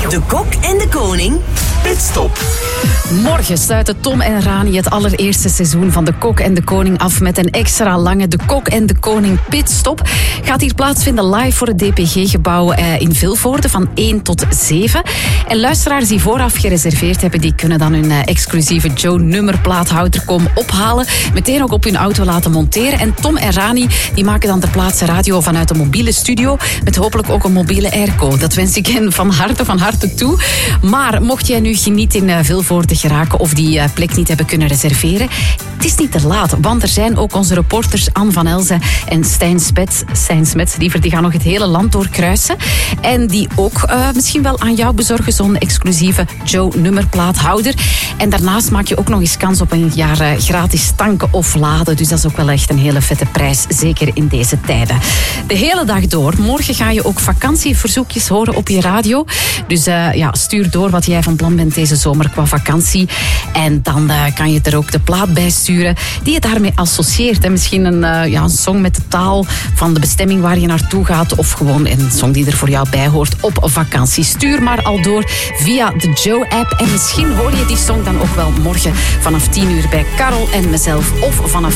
De Kok en de Koning Pitstop. Morgen sluiten Tom en Rani het allereerste seizoen van De Kok en de Koning af met een extra lange De Kok en de Koning Pitstop. Gaat hier plaatsvinden live voor het DPG-gebouw in Vilvoorde van 1 tot 7. En luisteraars die vooraf gereserveerd hebben, die kunnen dan hun exclusieve Joe-nummerplaathouder komen ophalen. Meteen ook op hun auto laten monteren. En Tom en Rani die maken dan ter plaatse radio vanuit een mobiele studio met hopelijk ook een mobiele airco. Dat wens ik hen van harte toe. Maar mocht jij nu niet in Vilvoorde geraken of die plek niet hebben kunnen reserveren, het is niet te laat, want er zijn ook onze reporters Anne van Elzen en Stijn Smets, die gaan nog het hele land doorkruisen. En die ook misschien wel aan jou bezorgen, zo'n exclusieve Joe-nummerplaathouder. En daarnaast maak je ook nog eens kans op een jaar gratis tanken of laden. Dus dat is ook wel echt een hele vette prijs, zeker in deze tijden. De hele dag door. Morgen ga je ook vakantieverzoekjes horen op je radio. Dus stuur door wat jij van plan bent deze zomer qua vakantie. En dan kan je er ook de plaat bij sturen die je daarmee associeert. En misschien een song met de taal van de bestemming waar je naartoe gaat. Of gewoon een song die er voor jou bij hoort op vakantie. Stuur maar al door via de Joe-app. En misschien hoor je die song dan ook wel morgen vanaf 10 uur bij Karel en mezelf. Of vanaf